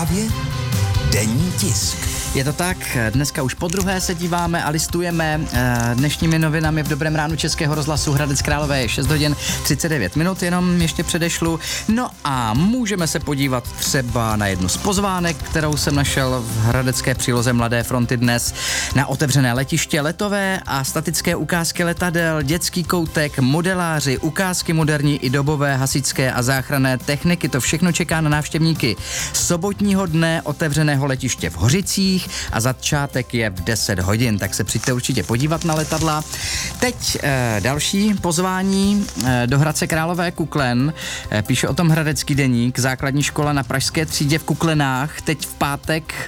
Právě denní tisk. Je to tak, dneska už podruhé se díváme a listujeme dnešními novinami v Dobrém ránu Českého rozhlasu Hradec Králové je 6 hodin 39 minut, jenom ještě předešlu. No a můžeme se podívat třeba na jednu z pozvánek, kterou jsem našel v hradecké příloze Mladé fronty dnes, na otevřené letiště, letové a statické ukázky letadel, dětský koutek, modeláři, ukázky moderní i dobové hasičské a záchranné techniky. To všechno čeká na návštěvníky sobotního dne otevřeného letiště v Hořicích a začátek je v 10 hodin, tak se přijďte určitě podívat na letadla. Teď další pozvání do Hradce Králové Kuklen. Píše o tom Hradecký deník, základní škola na Pražské třídě v Kuklenách, teď v pátek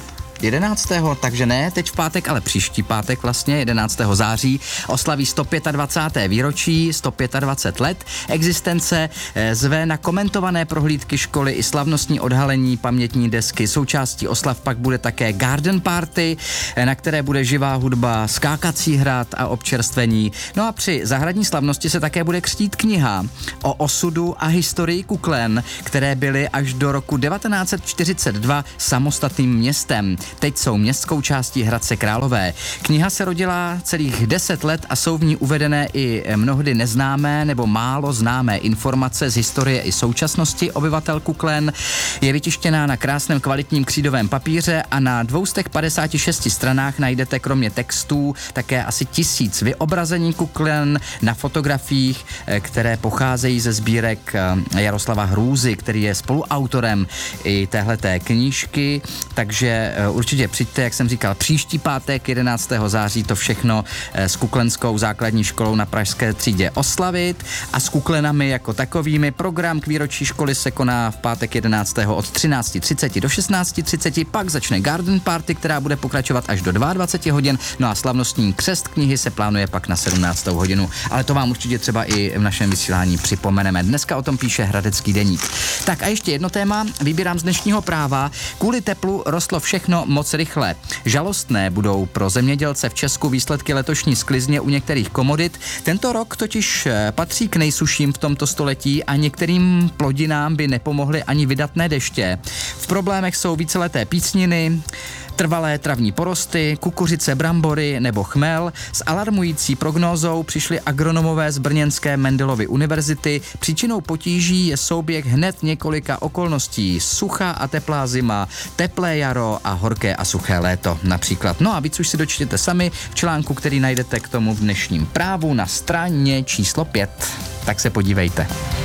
11. takže ne teď v pátek, ale příští pátek vlastně 11. září oslaví 125. výročí, 125 let existence, zve na komentované prohlídky školy i slavnostní odhalení pamětní desky. Součástí oslav pak bude také garden party, na které bude živá hudba, skákací hrad a občerstvení. No a při zahradní slavnosti se také bude křtít kniha o osudu a historii Kuklen, které byly až do roku 1942 samostatným městem. Teď jsou městskou částí Hradce Králové. Kniha se rodila celých 10 let a jsou v ní uvedené i mnohdy neznámé nebo málo známé informace z historie i současnosti obyvatel Kuklen. Je vytištěná na krásném kvalitním křídovém papíře a na 256 stranách najdete kromě textů také asi 1000 vyobrazení Kuklen na fotografiích, které pocházejí ze sbírek Jaroslava Hrůzy, který je spoluautorem i téhleté knížky, takže určitě přijďte, jak jsem říkal, příští pátek 11. září to všechno s kuklenskou základní školou na Pražské třídě oslavit a s Kuklenami jako takovými. Program k výročí školy se koná v pátek 11. od 13:30 do 16:30, pak začne garden party, která bude pokračovat až do 22 hodin, no a slavnostní křest knihy se plánuje pak na 17. hodinu, ale to vám určitě třeba i v našem vysílání připomeneme. Dneska o tom píše Hradecký deník. Tak a ještě jedno téma, vybírám z dnešního Práva. Kvůli teplu rostlo všechno moc rychle. Žalostné budou pro zemědělce v Česku výsledky letošní sklizně u některých komodit. Tento rok totiž patří k nejsušším v tomto století a některým plodinám by nepomohly ani vydatné deště. V problémech jsou víceleté pícniny, trvalé travní porosty, kukuřice, brambory nebo chmel. S alarmující prognózou přišli agronomové z brněnské Mendelovy univerzity. Příčinou potíží je souběh hned několika okolností. Suchá a teplá zima, teplé jaro a horké a suché léto například. No a víc už si dočtěte sami v článku, který najdete k tomu v dnešním Právu na straně číslo 5. Tak se podívejte.